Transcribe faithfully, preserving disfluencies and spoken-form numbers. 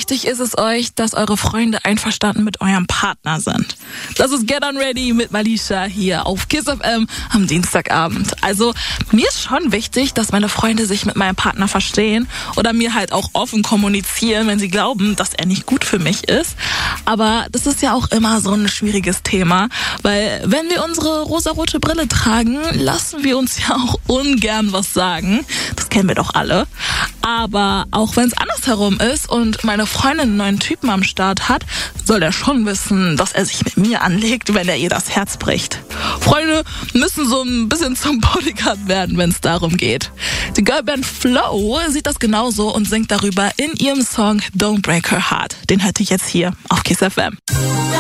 wichtig ist es euch, dass eure Freunde einverstanden mit eurem Partner sind? Das ist Get On Ready mit Malisha hier auf Kiss F M am Dienstagabend. Also mir ist schon wichtig, dass meine Freunde sich mit meinem Partner verstehen oder mir halt auch offen kommunizieren, wenn sie glauben, dass er nicht gut für mich ist. Aber das ist ja auch immer so ein schwieriges Thema, weil wenn wir unsere rosarote Brille tragen, lassen wir uns ja auch ungern was sagen. Das kennen wir doch alle. Aber auch wenn es andersherum ist und meine Freundin einen neuen Typen am Start hat, soll er schon wissen, dass er sich mit mir anlegt, wenn er ihr das Herz bricht. Freunde müssen so ein bisschen zum Bodyguard werden, wenn es darum geht. Die Girlband Flow sieht das genauso und singt darüber in ihrem Song Don't Break Her Heart. Den hört ihr jetzt hier auf Kiss F M.